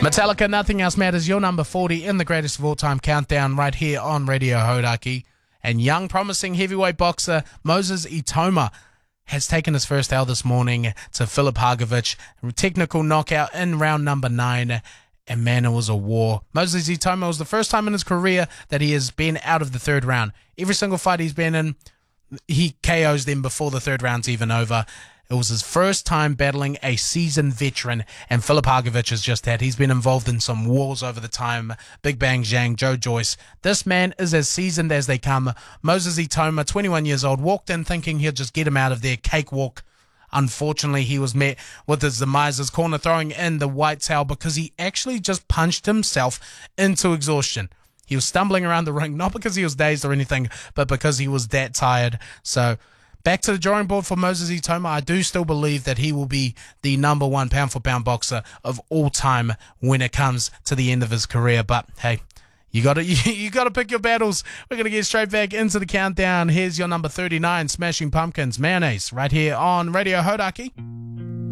Metallica, Nothing Else Matters, your number 40 in the greatest of all time countdown right here on Radio Hodaki. And young, promising heavyweight boxer Moses Itoma has taken his first L this morning to Filip Hrgović. Technical knockout in round number 9. And man, it was a war. Moses Itoma was the first time in his career that he has been out of the third round. Every single fight he's been in, he KOs them before the third round's even over. It was his first time battling a seasoned veteran, and Filip Hrgović is just that. He's been involved in some wars over the time. Big Bang Zhang, Joe Joyce. This man is as seasoned as they come. Moses Itoma, 21 years old, walked in thinking he'll just get him out of there. Cakewalk. Unfortunately, he was met with his demise, his corner throwing in the white towel because he actually just punched himself into exhaustion. He was stumbling around the ring, not because he was dazed or anything, but because he was that tired. So back to the drawing board for Moses Itoma. I do still believe that he will be the number one pound-for-pound boxer of all time when it comes to the end of his career. But hey, you got to pick your battles. We're going to get straight back into the countdown. Here's your number 39, Smashing Pumpkins, Mayonnaise, right here on Radio Hodaki.